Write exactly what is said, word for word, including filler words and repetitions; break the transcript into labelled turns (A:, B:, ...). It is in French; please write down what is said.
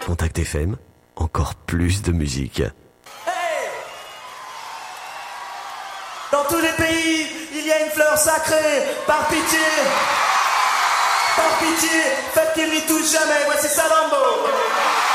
A: Contact F M, encore plus de musique.
B: Hey! Dans tous les pays, il y a une fleur sacrée. Par pitié, par pitié, faites qu'il n'y touche jamais. Voici Salambo.